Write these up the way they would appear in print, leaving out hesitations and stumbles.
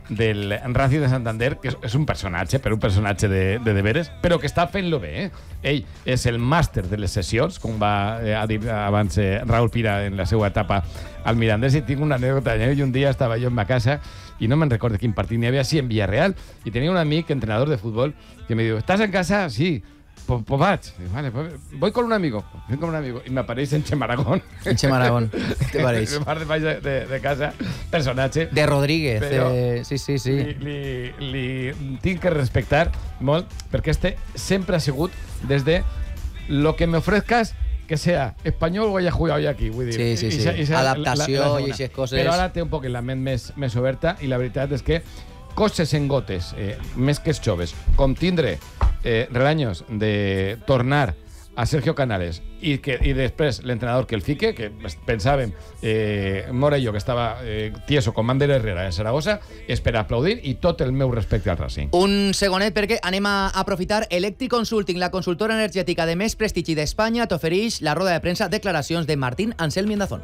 del Racing de Santander, que és un personatge, però un personatge de veres, però que està fent-lo bé. Ell és el màster de les sessions, com va dir abans Raúl Pira en la seva etapa al Mirandés, i tinc una anècdota. I un dia estava jo en ma casa i no me'n recordo quin partit n'hi havia, sí, en Villarreal, i tenia un amic, entrenador de futbol, que me diu, ¿estás en casa? Sí. Pues vaig. Vale, pues voy con un amigo. I m'apareix en Chema Aragón. En Chema Aragón, te pareix? De casa, personatge. De Rodríguez. Sí. Li tinc que respectar molt, perquè sempre ha sigut des de lo que me ofrezcas, que sea espanyol o haya jugado ya aquí. Vull dir. Sí. Adaptació i aquestes coses. Però ara té un poc la ment més oberta, i la veritat és que coses en gotes, més que els joves, com tindre relanyos de tornar a Sergio Canales i després l'entrenador que el fique, que pensàvem Mora i jo que estava tieso com Ander Herrera en Saragossa, és per aplaudir, i tot el meu respecte al Racing. Un segonet, perquè anem a aprofitar. Electric Consulting, la consultora energètica de més prestigi d'Espanya, t'ofereix la roda de premsa, declaracions de Martín Anselmi Endazón.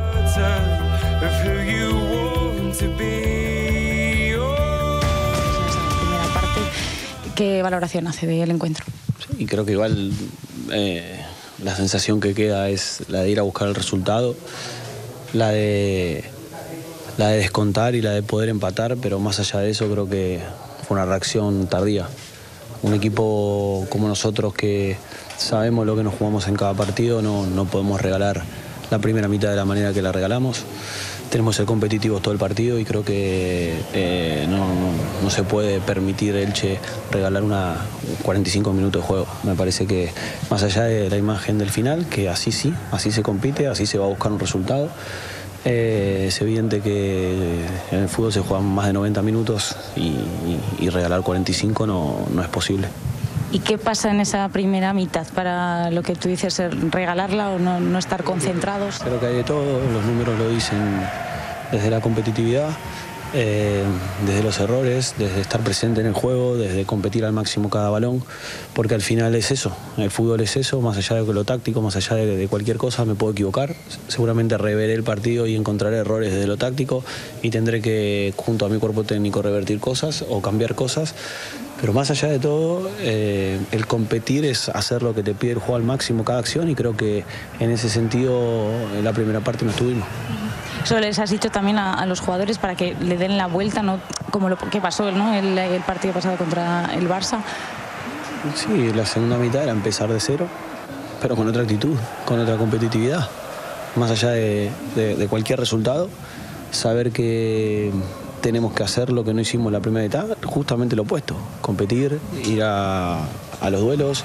¿Qué valoración hace del encuentro? Sí, creo que igual la sensación que queda es la de ir a buscar el resultado, la de descontar y la de poder empatar, pero más allá de eso creo que fue una reacción tardía. Un equipo como nosotros, que sabemos lo que nos jugamos en cada partido, no podemos regalar la primera mitad de la manera que la regalamos. Tenemos que ser competitivos todo el partido, y creo que no se puede permitir Elche regalar 45 minutos de juego. Me parece que más allá de la imagen del final, que así sí, así se compite, así se va a buscar un resultado, es evidente que en el fútbol se juegan más de 90 minutos y regalar 45 no es posible. ¿Y qué pasa en esa primera mitad para lo que tú dices, regalarla o no estar concentrados? Creo que hay de todo, los números lo dicen, desde la competitividad, desde los errores, desde estar presente en el juego, desde competir al máximo cada balón, porque al final es eso, el fútbol es eso, más allá de lo táctico, más allá de cualquier cosa, me puedo equivocar, seguramente reveré el partido y encontraré errores desde lo táctico, y tendré que, junto a mi cuerpo técnico, revertir cosas o cambiar cosas. Pero más allá de todo, el competir es hacer lo que te pide el juego al máximo cada acción, y creo que en ese sentido en la primera parte no estuvimos. Eso les has dicho también a los jugadores para que le den la vuelta, ¿no? Como lo que pasó, ¿no? el partido pasado contra el Barça. Sí, la segunda mitad era empezar de cero, pero con otra actitud, con otra competitividad. Más allá de cualquier resultado, saber que tenemos que hacer lo que no hicimos en la primera mitad, justamente lo opuesto, competir, ir a los duelos,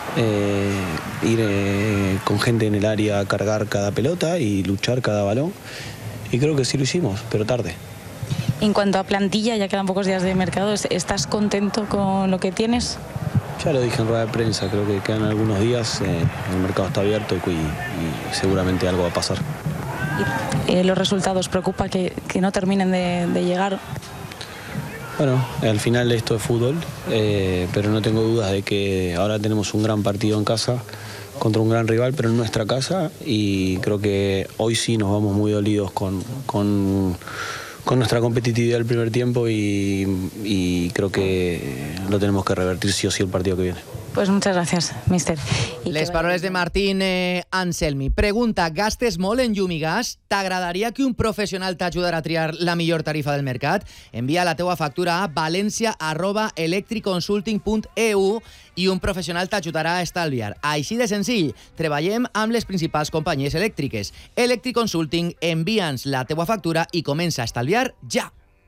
ir con gente en el área a cargar cada pelota y luchar cada balón, y creo que sí lo hicimos, pero tarde. En cuanto a plantilla, ya quedan pocos días de mercado, ¿estás contento con lo que tienes? Ya lo dije en rueda de prensa, creo que quedan algunos días, el mercado está abierto y seguramente algo va a pasar. ¿Los resultados preocupa que no terminen de llegar? Bueno, al final esto es fútbol, pero no tengo dudas de que ahora tenemos un gran partido en casa contra un gran rival, pero en nuestra casa, y creo que hoy sí nos vamos muy dolidos con nuestra competitividad del primer tiempo, y creo que lo tenemos que revertir sí o sí el partido que viene. Pues muchas gracias, míster. Les paraules de Martín Anselmi. Pregunta, gastes molt en llum i gas? T'agradaria que un professional t'ajudara a triar la millor tarifa del mercat? Envia la teua factura a valencia@electriconsulting.eu i un professional t'ajudarà a estalviar. Així de senzill. Treballem amb les principals companyies elèctriques. Electric Consulting, envia'ns la teua factura i comença a estalviar ja.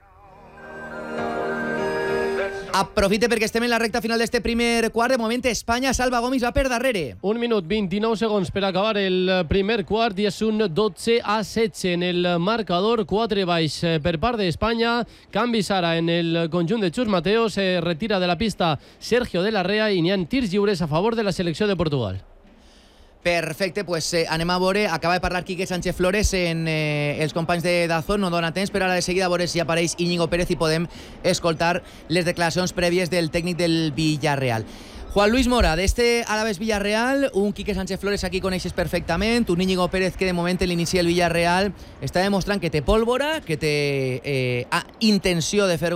Aprofite perquè estem en la recta final d'este primer quart. De moment, Espanya salva Gomis, va per darrere. 1 minut 29 segons per acabar el primer quart, i és un 12-16 en el marcador. 4 baix per part d'Espanya. Canvis ara en el conjunt de Chus Mateo. Se retira de la pista Sergio de la Rea i n'hi ha tirs lliures a favor de la selecció de Portugal. Perfecte, pues anem a veure. Acaba de parlar Quique Sánchez Flores en els companys de Dazón, no dona temps, però ara de seguida a veure si apareix Íñigo Pérez i podem escoltar les declaracions prèvies del tècnic del Villarreal. Juan Luis Mora, d'este Alavés Villarreal, un Quique Sánchez Flores aquí coneixes perfectament, un Íñigo Pérez que de moment en l'inici del Villarreal està demostrant que té pólvora, que té intenció de fer